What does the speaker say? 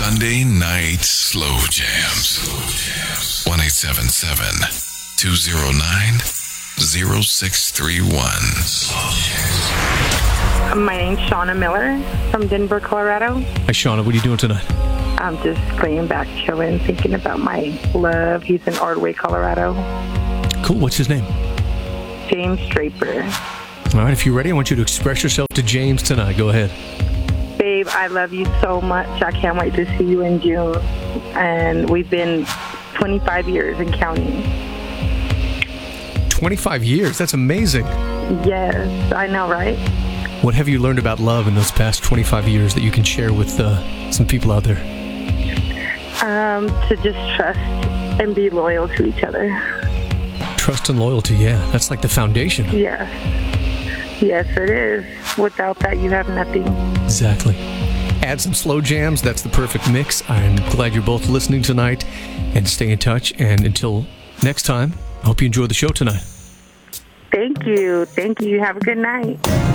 Sunday Night Slow Jams. 1-877-209-0631. My name's Shauna Miller from Denver, Colorado. Hi, Shauna. What are you doing tonight? I'm just laying back, chilling, thinking about my love. He's in Ordway, Colorado. Cool. What's his name? James Draper. All right. If you're ready, I want you to express yourself to James tonight. Go ahead. Babe, I love you so much. I can't wait to see you in June. And we've been 25 years and counting. 25 years? That's amazing. Yes, I know, right? What have you learned about love in those past 25 years that you can share with some people out there? To just trust and be loyal to each other. Trust and loyalty, yeah. That's like the foundation. Yes. Yes, it is. Without that, you have nothing. Exactly. Add some slow jams. That's the perfect mix. I'm glad you're both listening tonight, and stay in touch. And until next time, I hope you enjoy the show tonight. Thank you. Thank you. Have a good night.